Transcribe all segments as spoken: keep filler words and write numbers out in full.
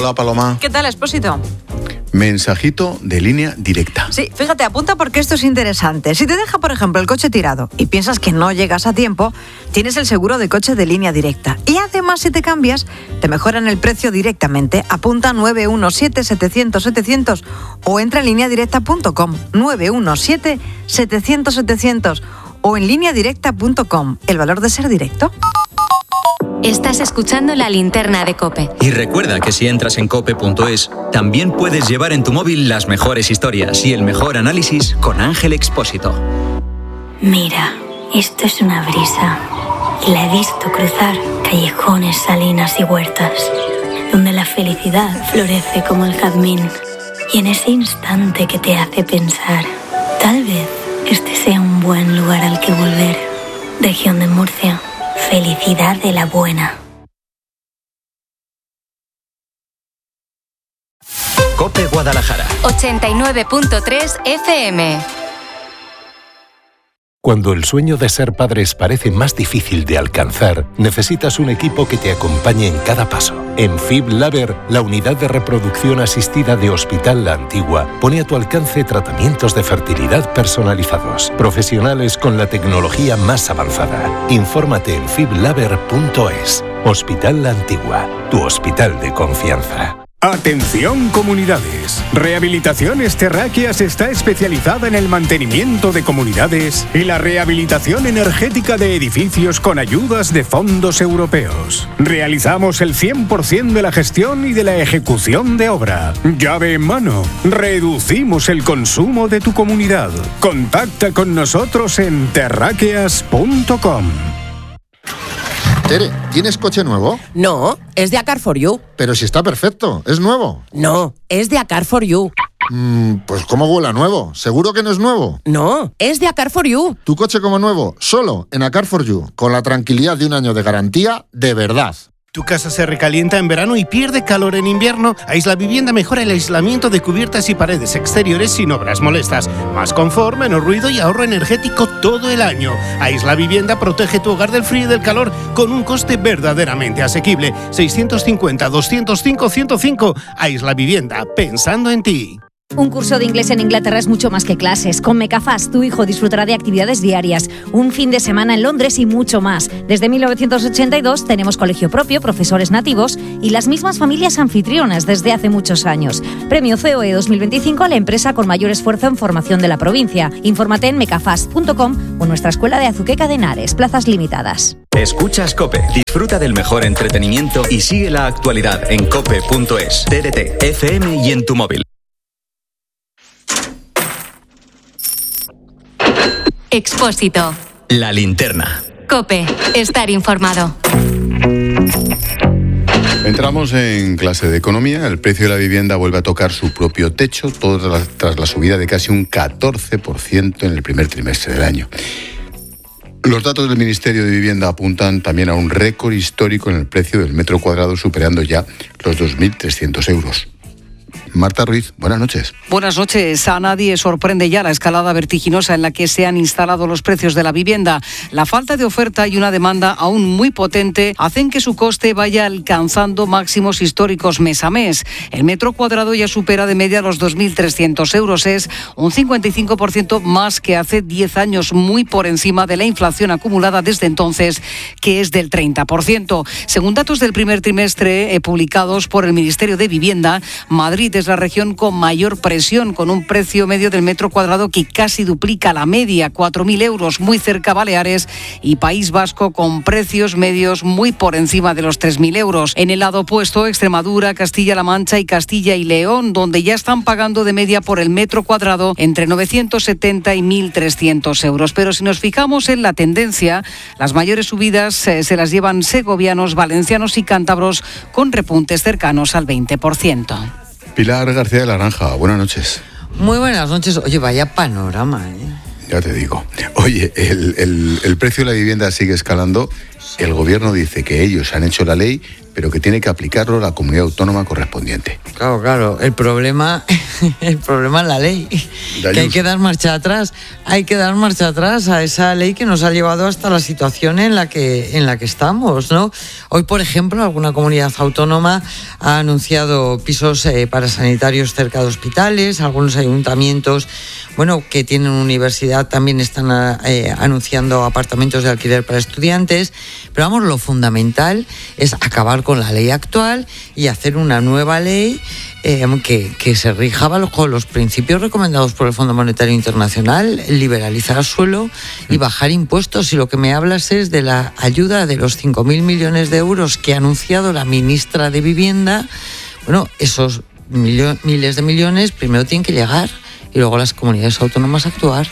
Hola, Paloma. ¿Qué tal, Expósito? Mensajito de Línea Directa. Sí, fíjate, apunta porque esto es interesante. Si te deja, por ejemplo, el coche tirado y piensas que no llegas a tiempo, tienes el seguro de coche de Línea Directa. Y además, si te cambias, te mejoran el precio directamente. Apunta nueve uno siete, setecientos, setecientos o entra en línea directa punto com. nueve uno siete, setecientos, setecientos o en línea directa punto com. El valor de ser directo. Estás escuchando La Linterna de COPE. Y recuerda que si entras en cope punto es, también puedes llevar en tu móvil las mejores historias y el mejor análisis con Ángel Expósito. Mira, esto es una brisa. Y la he visto cruzar callejones, salinas y huertas, donde la felicidad florece como el jazmín. Y en ese instante que te hace pensar, tal vez este sea un buen lugar al que volver. Región de Murcia. Felicidad de la buena. COPE Guadalajara. ochenta y nueve punto tres F M. Cuando el sueño de ser padres parece más difícil de alcanzar, necesitas un equipo que te acompañe en cada paso. En FibLaber, la unidad de reproducción asistida de Hospital La Antigua, pone a tu alcance tratamientos de fertilidad personalizados, profesionales con la tecnología más avanzada. Infórmate en fiblaber punto es. Hospital La Antigua, tu hospital de confianza. Atención comunidades. Rehabilitaciones Terráqueas está especializada en el mantenimiento de comunidades y la rehabilitación energética de edificios con ayudas de fondos europeos. Realizamos el cien por ciento de la gestión y de la ejecución de obra. Llave en mano. Reducimos el consumo de tu comunidad. Contacta con nosotros en terráqueas punto com. Tere, ¿tienes coche nuevo? No, es de A Car for You. Pero si está perfecto, ¿es nuevo? No, es de A Car for You. Mm, pues ¿cómo huele a nuevo? ¿Seguro que no es nuevo? No, es de A Car for You. Tu coche como nuevo, solo en A Car for You, con la tranquilidad de un año de garantía de verdad. Tu casa se recalienta en verano y pierde calor en invierno. Aisla Vivienda mejora el aislamiento de cubiertas y paredes exteriores sin obras molestas. Más confort, menos ruido y ahorro energético todo el año. Aisla Vivienda protege tu hogar del frío y del calor con un coste verdaderamente asequible. seiscientos cincuenta, doscientos cinco, ciento cinco. Aisla Vivienda, pensando en ti. Un curso de inglés en Inglaterra es mucho más que clases. Con Mecafast, tu hijo disfrutará de actividades diarias, un fin de semana en Londres y mucho más. Desde mil novecientos ochenta y dos tenemos colegio propio, profesores nativos y las mismas familias anfitrionas desde hace muchos años. Premio C O E dos mil veinticinco a la empresa con mayor esfuerzo en formación de la provincia. Infórmate en mecafast punto com o en nuestra escuela de Azuqueca de Henares, plazas limitadas. Escuchas COPE, disfruta del mejor entretenimiento y sigue la actualidad en cope punto es, T D T, F M y en tu móvil. Expósito. La linterna. COPE. Estar informado. Entramos en clase de economía. El precio de la vivienda vuelve a tocar su propio techo, todo tras la, tras la subida de casi un catorce por ciento en el primer trimestre del año. Los datos del Ministerio de Vivienda apuntan también a un récord histórico en el precio del metro cuadrado, superando ya los dos mil trescientos euros. Marta Ruiz, buenas noches. Buenas noches. A nadie sorprende ya la escalada vertiginosa en la que se han instalado los precios de la vivienda. La falta de oferta y una demanda aún muy potente hacen que su coste vaya alcanzando máximos históricos mes a mes. El metro cuadrado ya supera de media los dos mil trescientos euros. Es un cincuenta y cinco por ciento más que hace diez años, muy por encima de la inflación acumulada desde entonces, que es del treinta por ciento. Según datos del primer trimestre eh, publicados por el Ministerio de Vivienda, Madrid es la región con mayor presión, con un precio medio del metro cuadrado que casi duplica la media, cuatro mil euros, muy cerca Baleares, y País Vasco con precios medios muy por encima de los tres mil euros. En el lado opuesto, Extremadura, Castilla-La Mancha y Castilla y León, donde ya están pagando de media por el metro cuadrado entre novecientos setenta y mil trescientos euros. Pero si nos fijamos en la tendencia, las mayores subidas eh, se las llevan segovianos, valencianos y cántabros, con repuntes cercanos al veinte por ciento. Pilar García de Laranja, buenas noches. Muy buenas noches. Oye, vaya panorama, ¿eh? Ya te digo. Oye, el, el, el precio de la vivienda sigue escalando El gobierno dice que ellos han hecho la ley, pero que tiene que aplicarlo la comunidad autónoma correspondiente. Claro, claro. El problema, el problema es la ley. Que hay que dar marcha atrás. Hay que dar marcha atrás a esa ley que nos ha llevado hasta la situación en la que, en la que estamos, ¿no? Hoy, por ejemplo, alguna comunidad autónoma ha anunciado pisos eh, para sanitarios cerca de hospitales. Algunos ayuntamientos, bueno, que tienen universidad también están eh, anunciando apartamentos de alquiler para estudiantes. Pero vamos, lo fundamental es acabar con la ley actual y hacer una nueva ley eh, que, que se rija bajo los principios recomendados por el Fondo Monetario Internacional, liberalizar suelo y bajar impuestos. Y lo que me hablas es de la ayuda de los cinco mil millones de euros que ha anunciado la ministra de Vivienda. Bueno, esos millo- miles de millones primero tienen que llegar y luego las comunidades autónomas actuar.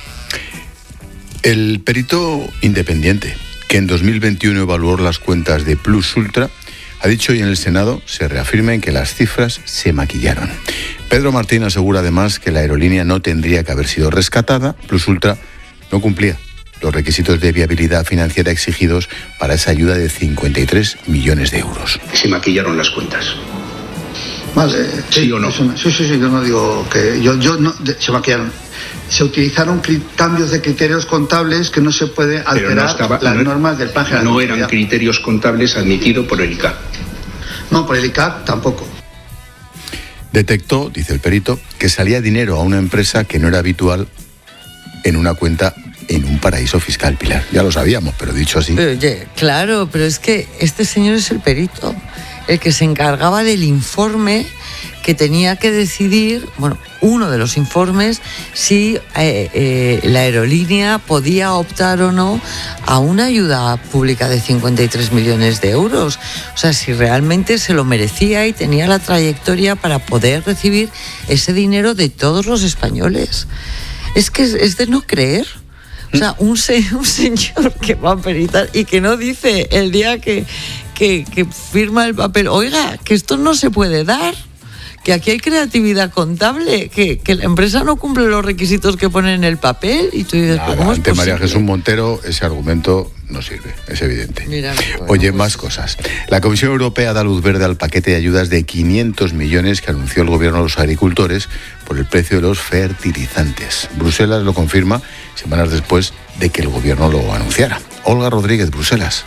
El perito independiente que en dos mil veintiuno evaluó las cuentas de Plus Ultra, ha dicho hoy en el Senado se reafirma en que las cifras se maquillaron. Pedro Martín asegura además que la aerolínea no tendría que haber sido rescatada. Plus Ultra no cumplía los requisitos de viabilidad financiera exigidos para esa ayuda de cincuenta y tres millones de euros. Se maquillaron las cuentas. Vale, ¿Sí, sí o no? Eso, sí, sí, sí, yo no digo que... Yo, yo no, de, se maquillaron. Se utilizaron cri- cambios de criterios contables que no se puede alterar no estaba, las no, normas del Plan General. No eran criterios contables admitidos por el I C A P. No, por el I C A P tampoco. Detectó, dice el perito, que salía dinero a una empresa que no era habitual en una cuenta en un paraíso fiscal, Pilar. Ya lo sabíamos, pero dicho así... Pero, oye, claro, pero es que este señor es el perito, el que se encargaba del informe que tenía que decidir, bueno, uno de los informes, si eh, eh, la aerolínea podía optar o no a una ayuda pública de cincuenta y tres millones de euros. O sea, si realmente se lo merecía y tenía la trayectoria para poder recibir ese dinero de todos los españoles. Es que es, es de no creer. O sea, un, se, un señor que va a peritar y que no dice el día que, que, que firma el papel, oiga, que esto no se puede dar, que aquí hay creatividad contable, que, que la empresa no cumple los requisitos que pone en el papel. Y tú dices, Nada, ¿cómo es ante María posible? Jesús Montero ese argumento no sirve, es evidente. Mira, bueno, Oye, pues... más cosas. La Comisión Europea da luz verde al paquete de ayudas de quinientos millones que anunció el gobierno a los agricultores por el precio de los fertilizantes. Bruselas lo confirma semanas después de que el gobierno lo anunciara. Olga Rodríguez, Bruselas.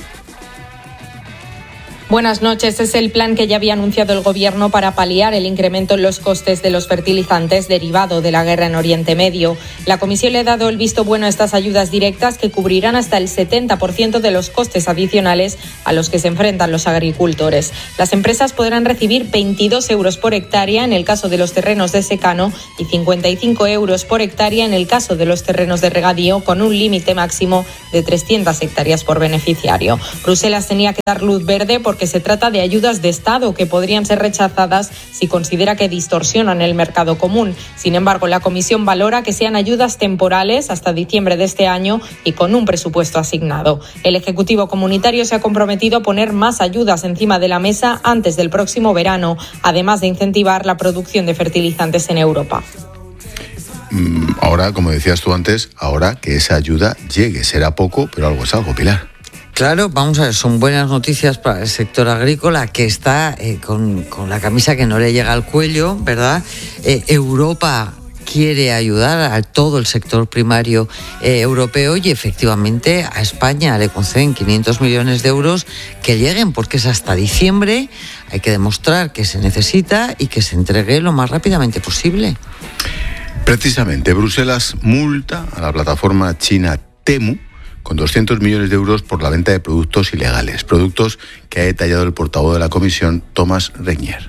Buenas noches. Es el plan que ya había anunciado el Gobierno para paliar el incremento en los costes de los fertilizantes derivado de la guerra en Oriente Medio. La Comisión le ha dado el visto bueno a estas ayudas directas que cubrirán hasta el setenta por ciento de los costes adicionales a los que se enfrentan los agricultores. Las empresas podrán recibir veintidós euros por hectárea en el caso de los terrenos de secano y cincuenta y cinco euros por hectárea en el caso de los terrenos de regadío, con un límite máximo de trescientas hectáreas por beneficiario. Bruselas tenía que dar luz verde por porque se trata de ayudas de Estado que podrían ser rechazadas si considera que distorsionan el mercado común. Sin embargo, la Comisión valora que sean ayudas temporales hasta diciembre de este año y con un presupuesto asignado. El Ejecutivo Comunitario se ha comprometido a poner más ayudas encima de la mesa antes del próximo verano, además de incentivar la producción de fertilizantes en Europa. Ahora, como decías tú antes, ahora que esa ayuda llegue, será poco, pero algo es algo, Pilar. Claro, vamos a ver, son buenas noticias para el sector agrícola que está eh, con, con la camisa que no le llega al cuello, ¿verdad? Eh, Europa quiere ayudar a todo el sector primario eh, europeo y efectivamente a España le conceden quinientos millones de euros que lleguen porque es hasta diciembre, hay que demostrar que se necesita y que se entregue lo más rápidamente posible. Precisamente, Bruselas multa a la plataforma china Temu con doscientos millones de euros por la venta de productos ilegales, productos que ha detallado el portavoz de la Comisión, Thomas Reinier.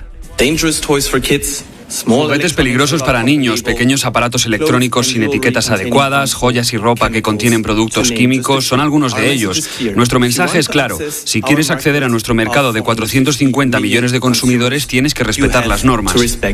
Juguetes peligrosos para niños, pequeños aparatos electrónicos sin etiquetas adecuadas, joyas y ropa que contienen productos químicos, son algunos de ellos. Nuestro mensaje es claro, si quieres acceder a nuestro mercado de cuatrocientos cincuenta millones de consumidores, tienes que respetar las normas.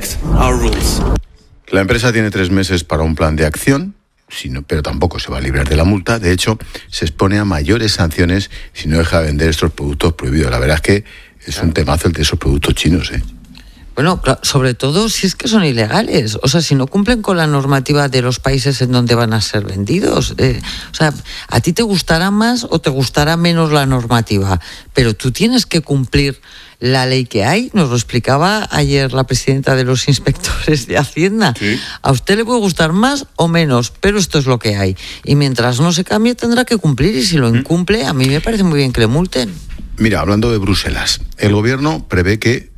La empresa tiene tres meses para un plan de acción, sino, pero tampoco se va a librar de la multa. De hecho, se expone a mayores sanciones si no deja de vender estos productos prohibidos. La verdad es que es un temazo el de esos productos chinos, ¿eh? Bueno, claro, sobre todo si es que son ilegales, o sea, si no cumplen con la normativa de los países en donde van a ser vendidos. Eh, o sea, a ti te gustará más o te gustará menos la normativa, pero tú tienes que cumplir la ley que hay. Nos lo explicaba ayer la presidenta de los inspectores de Hacienda. ¿Sí? A usted le puede gustar más o menos, pero esto es lo que hay. Y mientras no se cambie tendrá que cumplir, y si lo incumple, a mí me parece muy bien que le multen. Mira, hablando de Bruselas, el gobierno prevé que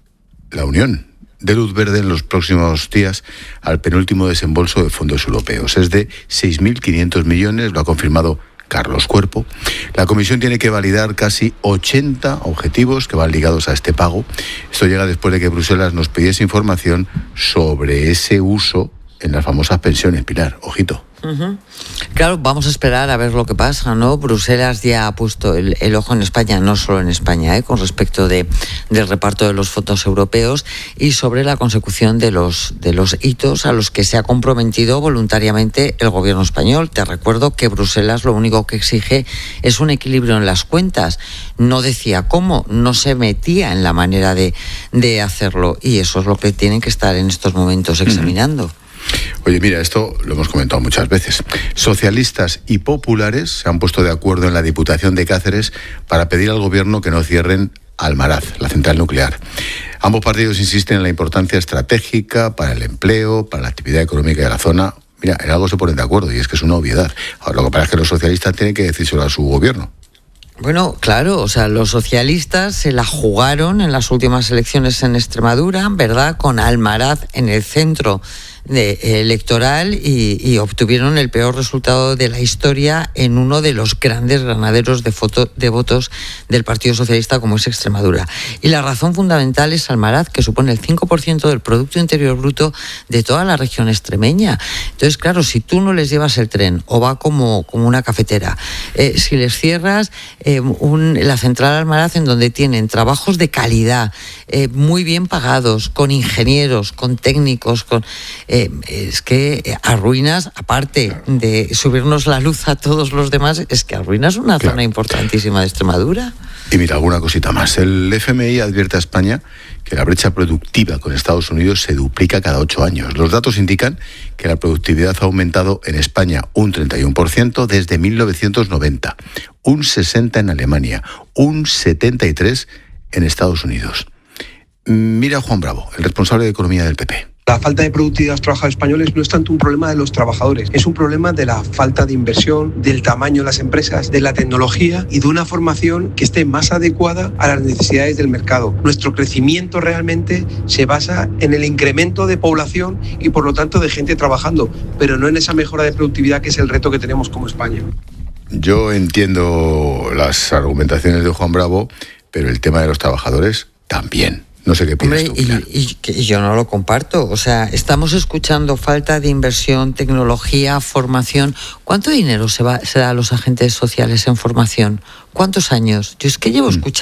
la Unión dé luz verde en los próximos días al penúltimo desembolso de fondos europeos. Es de seis mil quinientos millones, lo ha confirmado Carlos Cuerpo. La Comisión tiene que validar casi ochenta objetivos que van ligados a este pago. Esto llega después de que Bruselas nos pidiese información sobre ese uso en las famosas pensiones, Pilar. Ojito. Uh-huh. Claro, vamos a esperar a ver lo que pasa, ¿no? Bruselas ya ha puesto el, el ojo en España, no solo en España, ¿eh? Con respecto de, del reparto de los fondos europeos y sobre la consecución de los, de los hitos a los que se ha comprometido voluntariamente el gobierno español. Te recuerdo que Bruselas lo único que exige es un equilibrio en las cuentas. No decía cómo, no se metía en la manera de, de hacerlo, y eso es lo que tienen que estar en estos momentos examinando. Uh-huh. Oye, mira, esto lo hemos comentado muchas veces. Socialistas y populares se han puesto de acuerdo en la Diputación de Cáceres para pedir al gobierno que no cierren Almaraz, la central nuclear. Ambos partidos insisten en la importancia estratégica para el empleo, para la actividad económica de la zona. Mira, en algo se ponen de acuerdo, y es que es una obviedad. Ahora, lo que pasa es que los socialistas tienen que decírselo a su gobierno. Bueno, claro, o sea, los socialistas se la jugaron en las últimas elecciones en Extremadura, ¿verdad?, con Almaraz en el centro de, electoral y, y obtuvieron el peor resultado de la historia en uno de los grandes granaderos de, foto, de votos del Partido Socialista, como es Extremadura. Y la razón fundamental es Almaraz, que supone el cinco por ciento del Producto Interior Bruto de toda la región extremeña. Entonces, claro, si tú no les llevas el tren, o va como, como una cafetera, eh, si les cierras eh, un, la central Almaraz, en donde tienen trabajos de calidad, eh, muy bien pagados, con ingenieros, con técnicos, con... Eh, es que arruinas, aparte de subirnos la luz a todos los demás, es que arruinas una claro. zona importantísima de Extremadura. Y mira, alguna cosita más. El F M I advierte a España que la brecha productiva con Estados Unidos se duplica cada ocho años. Los datos indican que la productividad ha aumentado en España un treinta y uno por ciento desde mil novecientos noventa, un sesenta por ciento en Alemania, un setenta y tres por ciento en Estados Unidos. Mira a Juan Bravo, el responsable de Economía del P P. La falta de productividad de los trabajadores españoles no es tanto un problema de los trabajadores, es un problema de la falta de inversión, del tamaño de las empresas, de la tecnología y de una formación que esté más adecuada a las necesidades del mercado. Nuestro crecimiento realmente se basa en el incremento de población y por lo tanto de gente trabajando, pero no en esa mejora de productividad que es el reto que tenemos como España. Yo entiendo las argumentaciones de Juan Bravo, pero el tema de los trabajadores también. No sé qué piensas tú, Pilar. Y, y, y yo no lo comparto. O sea, estamos escuchando falta de inversión, tecnología, formación. ¿Cuánto dinero se va se da a los agentes sociales en formación? ¿Cuántos años? Yo es que llevo escuchando